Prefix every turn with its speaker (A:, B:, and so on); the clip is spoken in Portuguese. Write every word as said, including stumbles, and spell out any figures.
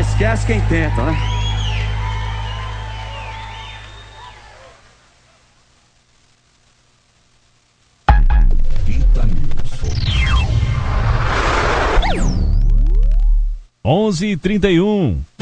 A: esquece quem tenta, né?
B: onze e trinta e um.